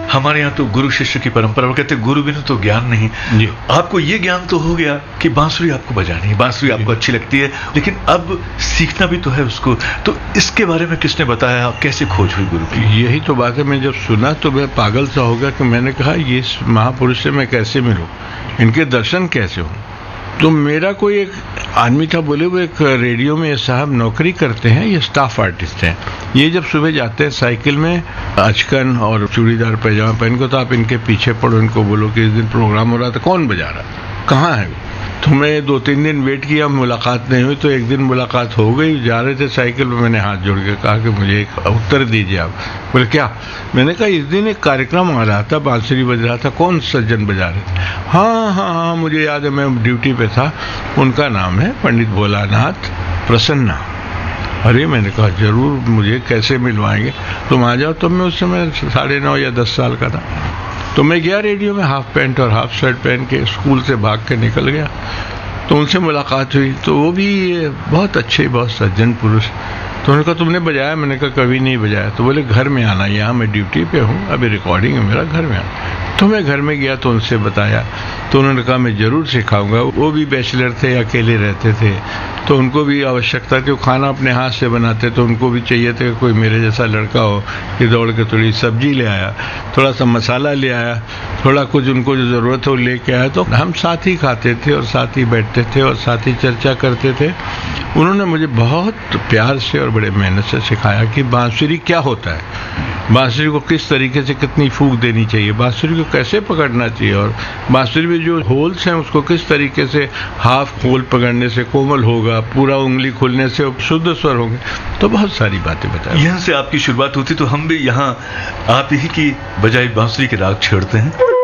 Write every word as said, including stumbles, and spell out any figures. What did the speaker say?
हमारे यहाँ तो गुरु शिष्य की परंपरा, वो कहते गुरु बिनु तो ज्ञान नहीं। जी। आपको ये ज्ञान तो हो गया कि बांसुरी आपको बजानी है, बांसुरी आपको अच्छी लगती है, लेकिन अब सीखना भी तो है उसको। तो इसके बारे में किसने बताया, कैसे खोज हुई गुरु की? यही तो बात है, मैं जब सुना तो मैं पागल सा हो गया कि मैंने कहा ये महापुरुष से मैं कैसे मिलूं, इनके दर्शन कैसे हों। तो मेरा कोई एक आदमी था, बोले वो एक रेडियो में साहब नौकरी करते हैं, ये स्टाफ आर्टिस्ट हैं, ये जब सुबह जाते हैं साइकिल में अचकन और चूड़ीदार पैजामा पहन को, तो आप इनके पीछे पड़ो, इनको बोलो कि इस दिन प्रोग्राम हो रहा था, कौन बजा रहा, कहाँ है वो। तो मैं दो तीन दिन वेट किया, मुलाकात नहीं हुई। तो एक दिन मुलाकात हो गई, जा रहे थे साइकिल में, मैंने हाथ जोड़ के कहा कि मुझे एक उत्तर दीजिए आप। बोले क्या? मैंने कहा इस दिन एक कार्यक्रम आ रहा था, बांसुरी बज रहा था, कौन सज्जन बजा रहे थे? हाँ हाँ हाँ मुझे याद है, मैं ड्यूटी पे था, उनका नाम है पंडित भोलानाथ प्रसन्ना। अरे मैंने कहा जरूर, मुझे कैसे मिलवाएंगे, तुम आ जाओ। तो मैं उस समय साढ़े नौ या दस साल का था। तो मैं गया रेडियो में, हाफ पैंट और हाफ शर्ट पहन के स्कूल से भाग के निकल गया। तो उनसे मुलाकात हुई, तो वो भी बहुत अच्छे, बहुत सज्जन पुरुष। तो उन्होंने कहा तुमने बजाया? मैंने कहा कभी नहीं बजाया। तो बोले घर में आना, यहाँ मैं ड्यूटी पे हूँ, अभी रिकॉर्डिंग है मेरा, घर में आना। तो मैं घर में गया तो उनसे बताया, तो उन्होंने कहा मैं जरूर सिखाऊंगा। वो भी बैचलर थे, अकेले रहते थे, तो उनको भी आवश्यकता थी, वो खाना अपने हाथ से बनाते, तो उनको भी चाहिए था कोई मेरे जैसा लड़का हो कि दौड़ के थोड़ी सब्जी ले आया, थोड़ा सा मसाला ले आया, थोड़ा कुछ उनको जो ज़रूरत हो लेके आया। तो हम साथ ही खाते थे और साथ ही बैठते थे और साथ ही चर्चा करते थे। उन्होंने मुझे बहुत प्यार से और बड़े मेहनत से सिखाया कि बांसुरी क्या होता है, बांसुरी को किस तरीके से कितनी फूंक देनी चाहिए, बांसुरी को कैसे पकड़ना चाहिए, और बांसुरी में जो होल्स हैं उसको किस तरीके से हाफ होल पकड़ने से कोमल होगा, पूरा उंगली खुलने से शुद्ध स्वर होंगे। तो बहुत सारी बातें बताई। यहाँ से आपकी शुरुआत होती, तो हम भी यहाँ आप ही की बजाय बांसुरी के राग छेड़ते हैं।